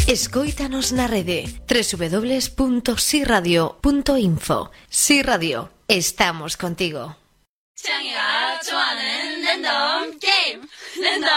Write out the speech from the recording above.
Escóitanos na rede www.siradio.info. Si Radio, estamos contigo.